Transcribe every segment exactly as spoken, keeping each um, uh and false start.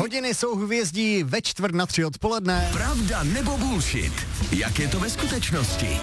Hodiny jsou hvězdí ve čtvrt na tři odpoledne. Pravda nebo bullshit? Jak je to ve skutečnosti?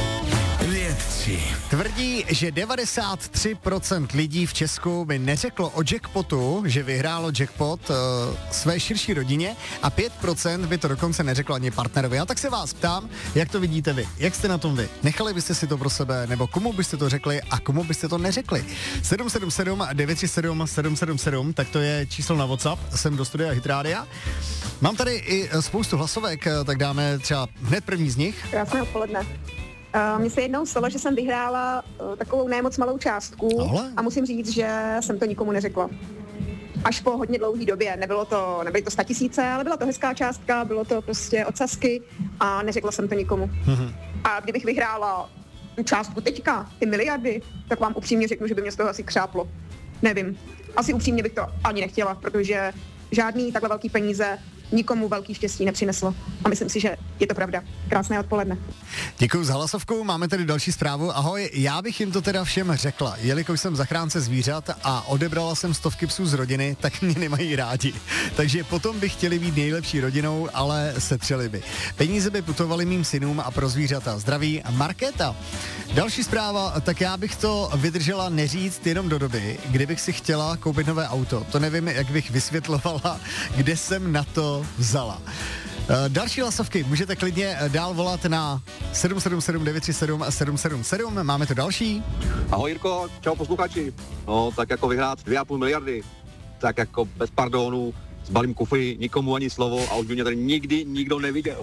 Vědci tvrdí, že devadesát tři procent lidí v Česku by neřeklo o jackpotu, že vyhrálo jackpot uh, své širší rodině a pět procent by to dokonce neřeklo ani partnerovi. A tak se vás ptám, jak to vidíte vy? Jak jste na tom vy? Nechali byste si to pro sebe, nebo komu byste to řekli a komu byste to neřekli? sedm sedm sedm devět tři sedm sedm sedm sedm, tak to je číslo na WhatsApp, jsem do studia Hit Rádia. Mám tady i spoustu hlasovek, tak dáme třeba hned první z nich. Krásné odpoledne. Uh, Mně se jednou stalo, že jsem vyhrála uh, takovou nemoc malou částku. Ahle. A musím říct, že jsem to nikomu neřekla. Až po hodně dlouhé době. Nebylo to, nebyly to statisíce, ale byla to hezká částka, bylo to prostě ocasky a neřekla jsem to nikomu. Mm-hmm. A kdybych vyhrála tu částku teďka, ty miliardy, tak vám upřímně řeknu, že by mě z toho asi křáplo. Nevím. Asi upřímně bych to ani nechtěla, protože žádný takhle velký peníze nikomu velký štěstí nepřineslo. A myslím si, že je to pravda. Krásné odpoledne. Děkuji za hlasovku, máme tady další zprávu. Ahoj, já bych jim to teda všem řekla, jelikož jsem zachránce zvířat a odebrala jsem stovky psů z rodiny, tak mě nemají rádi. Takže potom by chtěli být nejlepší rodinou, ale setřeli by. Peníze by putovaly mým synům a pro zvířata. Zdraví Markéta. Další zpráva, tak já bych to vydržela neříct jenom do doby, kdybych si chtěla koupit nové auto. To nevím, jak bych vysvětlovala, kde jsem na to vzala. Další hlasovky můžete klidně dál volat na sedm sedm sedm devět tři sedm sedm sedm sedm. Máme tu další. Ahoj Jirko, čau posluchači. No tak jako vyhrát dvě a půl miliardy, tak jako bez pardonu, zbalím kufry, nikomu ani slovo a už by mě tady nikdy nikdo neviděl.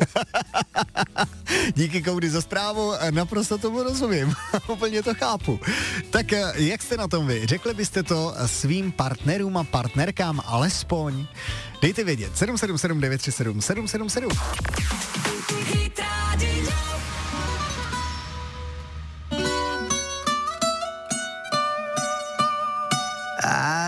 Díky Koudy za zprávu, naprosto tomu rozumím, úplně to chápu. Tak jak jste na tom vy? Řekli byste to svým partnerům a partnerkám alespoň? Dejte vědět, sedm sedm sedm devět tři sedm sedm sedm sedm. A